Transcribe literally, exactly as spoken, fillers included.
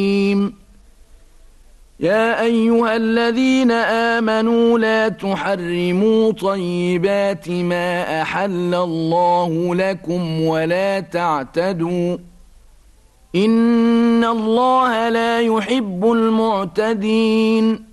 يا أيها الذين آمنوا لا تحرموا طيبات ما أحل الله لكم ولا تعتدوا إن الله لا يحب المعتدين